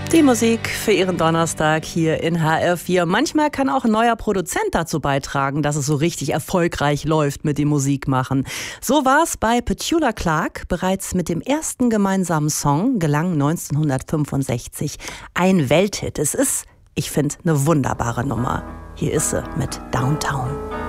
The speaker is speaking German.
Die Musik für Ihren Donnerstag hier in HR4. Manchmal kann auch ein neuer Produzent dazu beitragen, dass es so richtig erfolgreich läuft mit dem Musikmachen. So war es bei Petula Clark. Bereits mit dem ersten gemeinsamen Song gelang 1965 ein Welthit. Es ist, ich finde, eine wunderbare Nummer. Hier ist sie mit Downtown.